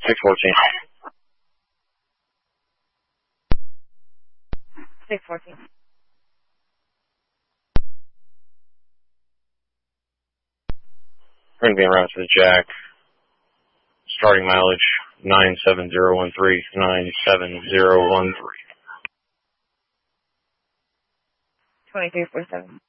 614. 614. We're going to be en route to the Jack. Starting mileage 97013. 97013. 2347.